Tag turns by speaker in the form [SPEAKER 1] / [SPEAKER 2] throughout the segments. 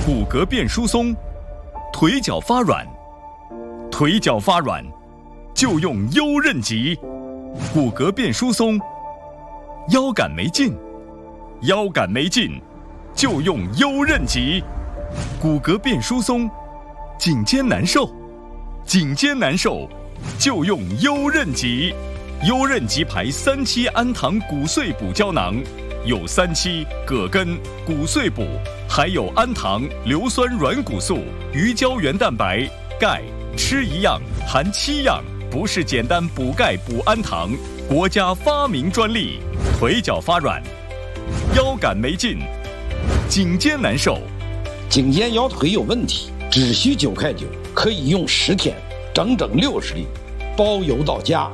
[SPEAKER 1] 骨骼变疏松，腿脚发软，腿脚发软就用优韧极；骨骼变疏松，腰杆没劲，腰杆没劲就用优韧极；骨骼变疏松，颈肩难受，颈肩难受就用优韧极。优韧极牌3期氨糖骨碎补胶囊，有3期、葛根、骨碎补，还有氨糖、硫酸软骨素、鱼胶原蛋白、钙，吃一样含7样，不是简单补钙补氨糖，国家发明专利。腿脚发软，腰杆没劲，颈肩难受，
[SPEAKER 2] 颈肩腰腿有问题，只需9块9，可以用10天，整整60粒，包邮到家。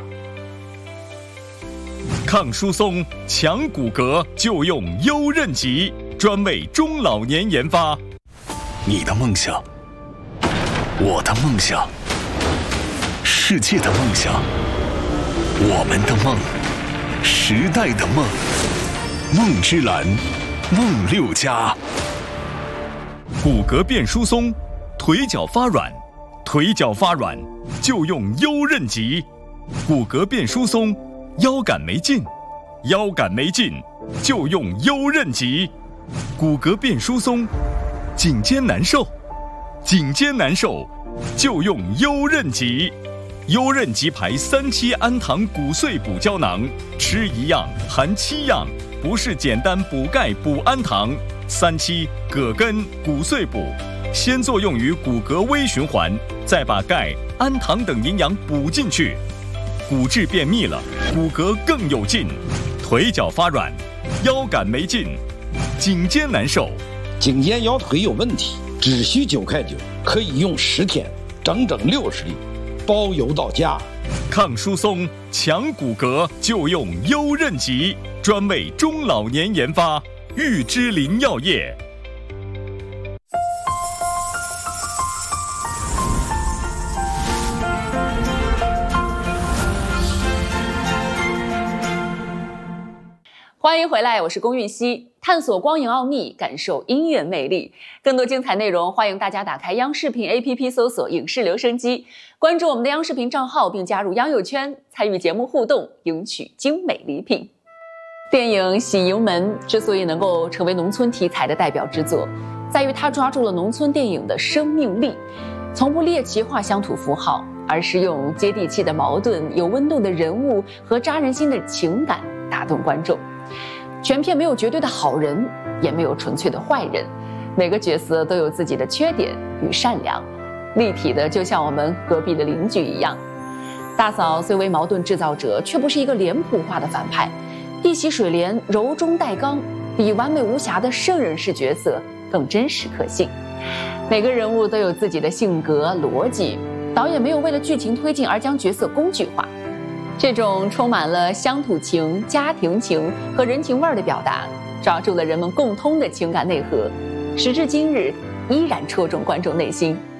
[SPEAKER 1] 抗疏松、强骨骼就用优韧极，专为中老年研发。
[SPEAKER 3] 你的梦想，我的梦想，世界的梦想，我们的梦，时代的梦，梦之蓝，梦6家。
[SPEAKER 1] 骨骼变疏松，腿脚发软，腿脚发软就用优韧极；骨骼变疏松，腰杆没劲，腰杆没劲就用优韧极；骨骼变疏松，颈肩难受，颈肩难受就用优韧极。优韧极牌3期氨糖骨碎补胶囊，吃一样含7样，不是简单补钙补氨糖。3期、葛根、骨碎补，先作用于骨骼微循环，再把钙、氨糖等营养补进去。骨质变密了，骨骼更有劲。腿脚发软，腰杆没劲，颈肩难受，
[SPEAKER 2] 颈肩腰腿有问题，只需9块9，可以用10天，整整60粒，包邮到家。
[SPEAKER 1] 抗疏松、强骨骼就用优韧极，专为中老年研发。玉芝林药业。
[SPEAKER 4] 欢迎回来，我是龚韵希，探索光影奥秘，感受音乐魅力。更多精彩内容，欢迎大家打开央视频 APP 搜索影视留声机，关注我们的央视频账号，并加入央友圈，参与节目互动，赢取精美礼品。电影《喜盈门》之所以能够成为农村题材的代表之作，在于它抓住了农村电影的生命力，从不猎奇化乡土符号，而是用接地气的矛盾、有温度的人物和扎人心的情感打动观众。全片没有绝对的好人，也没有纯粹的坏人，每个角色都有自己的缺点与善良，立体的就像我们隔壁的邻居一样。大嫂虽为矛盾制造者，却不是一个脸谱化的反派，一袭水帘柔中带刚，比完美无瑕的圣人式角色更真实可信。每个人物都有自己的性格逻辑，导演没有为了剧情推进而将角色工具化。这种充满了乡土情、家庭情和人情味的表达，抓住了人们共通的情感内核，时至今日依然戳中观众内心。